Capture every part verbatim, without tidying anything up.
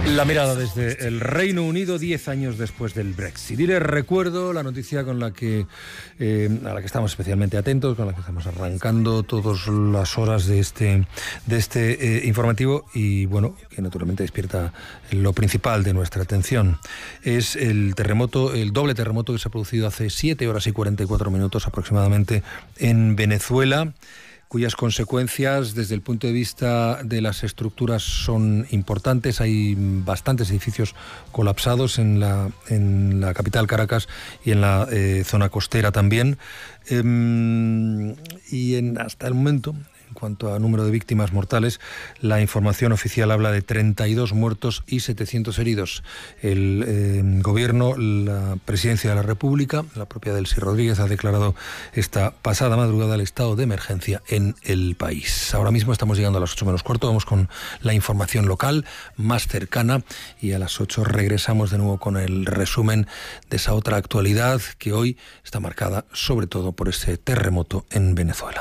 La mirada desde el Reino Unido diez años después del Brexit. Y les recuerdo la noticia con la que eh, a la que estamos especialmente atentos, con la que estamos arrancando todas las horas de este de este eh, informativo y bueno, que naturalmente despierta lo principal de nuestra atención. Es el terremoto, el doble terremoto que se ha producido hace siete horas y cuarenta y cuatro minutos aproximadamente en Venezuela, cuyas consecuencias desde el punto de vista de las estructuras son importantes. Hay bastantes edificios colapsados en la, en la capital Caracas y en la eh, zona costera también. Eh, y en, hasta el momento, en cuanto a número de víctimas mortales, la información oficial habla de treinta y dos muertos y setecientos heridos. El eh, gobierno, la presidencia de la República, la propia Delcy Rodríguez, ha declarado esta pasada madrugada el estado de emergencia en el país. Ahora mismo estamos llegando a las ocho menos cuarto, vamos con la información local más cercana y a las ocho regresamos de nuevo con el resumen de esa otra actualidad que hoy está marcada sobre todo por ese terremoto en Venezuela.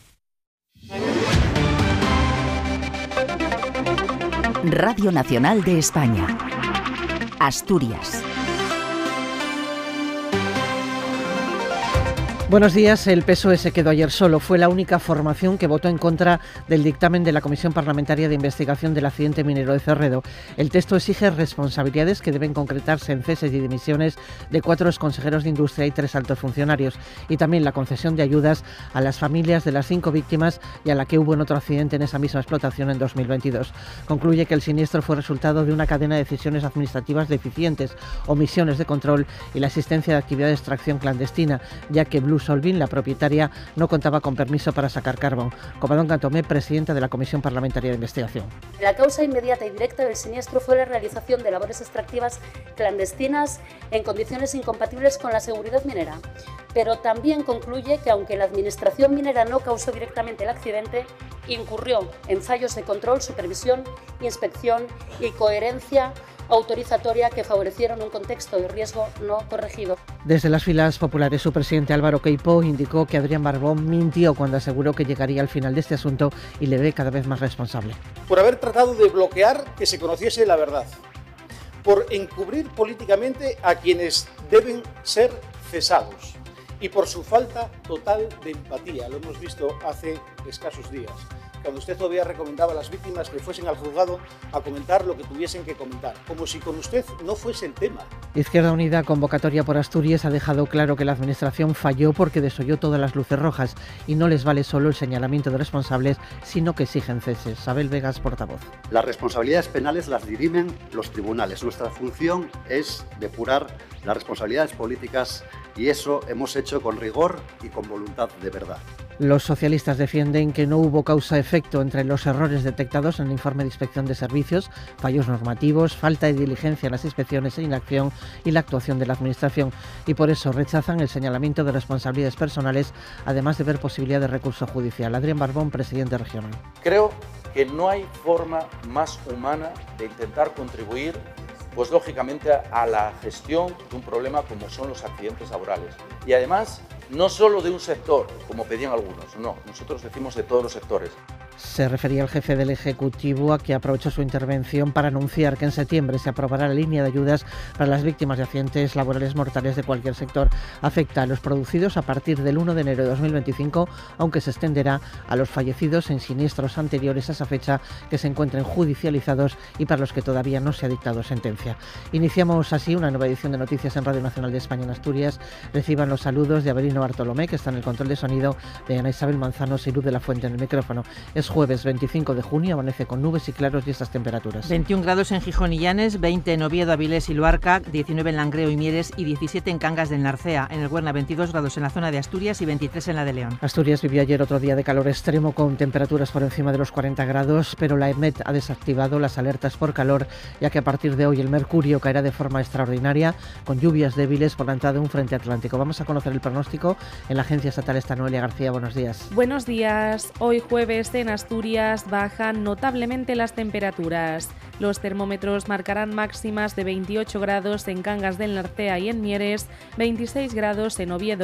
Radio Nacional de España. Asturias. Buenos días. El P S O E se quedó ayer solo. Fue la única formación que votó en contra del dictamen de la Comisión Parlamentaria de Investigación del accidente minero de Cerredo. El texto exige responsabilidades que deben concretarse en ceses y dimisiones de cuatro exconsejeros de Industria y tres altos funcionarios, y también la concesión de ayudas a las familias de las cinco víctimas y a la que hubo en otro accidente en esa misma explotación en dos mil veintidós. Concluye que el siniestro fue resultado de una cadena de decisiones administrativas deficientes, omisiones de control y la existencia de actividad de extracción clandestina, ya que Blue Solvin, la propietaria, no contaba con permiso para sacar carbón. Covadonga Cantomé, presidenta de la Comisión Parlamentaria de Investigación. La causa inmediata y directa del siniestro fue la realización de labores extractivas clandestinas en condiciones incompatibles con la seguridad minera. Pero también concluye que aunque la administración minera no causó directamente el accidente, incurrió en fallos de control, supervisión, inspección y coherencia autorizatoria que favorecieron un contexto de riesgo no corregido. Desde las filas populares, su presidente Álvaro Queipo indicó que Adrián Barbón mintió cuando aseguró que llegaría al final de este asunto y le ve cada vez más responsable. Por haber tratado de bloquear que se conociese la verdad, por encubrir políticamente a quienes deben ser cesados y por su falta total de empatía. Lo hemos visto hace escasos días, cuando usted todavía recomendaba a las víctimas que fuesen al juzgado a comentar lo que tuviesen que comentar, como si con usted no fuese el tema. Izquierda Unida, convocatoria por Asturias, ha dejado claro que la Administración falló porque desoyó todas las luces rojas y no les vale solo el señalamiento de responsables, sino que exigen ceses. Abel Vegas, portavoz. Las responsabilidades penales las dirimen los tribunales. Nuestra función es depurar las responsabilidades políticas y eso hemos hecho con rigor y con voluntad de verdad. Los socialistas defienden que no hubo causa-efecto entre los errores detectados en el informe de inspección de servicios, fallos normativos, falta de diligencia en las inspecciones e inacción y la actuación de la Administración, y por eso rechazan el señalamiento de responsabilidades personales, además de ver posibilidad de recurso judicial. Adrián Barbón, presidente regional. Creo que no hay forma más humana de intentar contribuir, pues lógicamente, a la gestión de un problema como son los accidentes laborales. Y además, no solo de un sector, como pedían algunos, no, nosotros decimos de todos los sectores. Se refería el jefe del Ejecutivo a que aprovechó su intervención para anunciar que en septiembre se aprobará la línea de ayudas para las víctimas de accidentes laborales mortales de cualquier sector. Afecta a los producidos a partir del uno de enero de dos mil veinticinco, aunque se extenderá a los fallecidos en siniestros anteriores a esa fecha que se encuentren judicializados y para los que todavía no se ha dictado sentencia. Iniciamos así una nueva edición de Noticias en Radio Nacional de España en Asturias. Reciban los saludos de Avelino Bartolomé, que está en el control de sonido, de Ana Isabel Manzanos y Luz de la Fuente en el micrófono. Es jueves veinticinco de junio, amanece con nubes y claros y estas temperaturas. veintiún grados en Gijón y Llanes, veinte en Oviedo, Avilés y Luarca, diecinueve en Langreo y Mieres y diecisiete en Cangas del Narcea. En el Huerna, veintidós grados en la zona de Asturias y veintitrés en la de León. Asturias vivió ayer otro día de calor extremo con temperaturas por encima de los cuarenta grados, pero la EMET ha desactivado las alertas por calor, ya que a partir de hoy el mercurio caerá de forma extraordinaria, con lluvias débiles por la entrada de un frente atlántico. Vamos a conocer el pronóstico en la Agencia Estatal. Está Noelia García. Buenos días. Buenos días. Hoy jueves en Asturias bajan notablemente las temperaturas. Los termómetros marcarán máximas de veintiocho grados en Cangas del Narcea y en Mieres, veintiséis grados en Oviedo